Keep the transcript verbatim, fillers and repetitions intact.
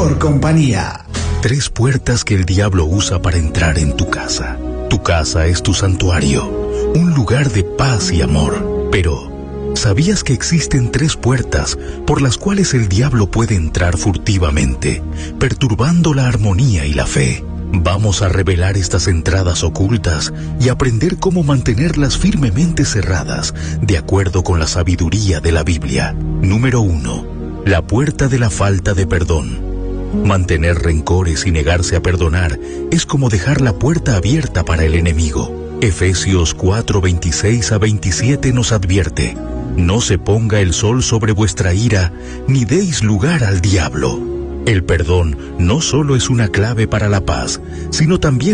mejor compañía. Tres puertas que el diablo usa para entrar en tu casa. Tu casa es tu santuario, un lugar de paz y amor. Pero, ¿sabías que existen tres puertas por las cuales el diablo puede entrar furtivamente, perturbando la armonía y la fe? Vamos a revelar estas entradas ocultas y aprender cómo mantenerlas firmemente cerradas, de acuerdo con la sabiduría de la Biblia. Número uno. La puerta de la falta de perdón. Mantener rencores y negarse a perdonar es como dejar la puerta abierta para el enemigo. Efesios cuatro, veintiséis a veintisiete nos advierte: no se ponga el sol sobre vuestra ira, ni deis lugar al diablo. El perdón no solo es una clave para la paz, sino también